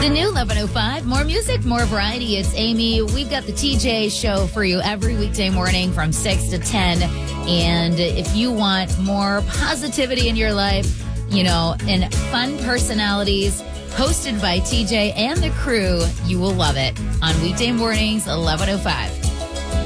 The new 11:05, more music, more variety. It's Amy. We've got the TJ show for you every weekday morning from 6 to 10. And if you want more positivity in your life, and fun personalities hosted by TJ and the crew, you will love it on weekday mornings, 11:05.